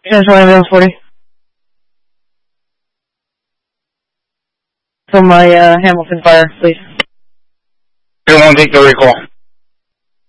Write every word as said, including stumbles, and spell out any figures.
ten twenty, forty. So my uh, Hamilton fire, please. It won't take the recall.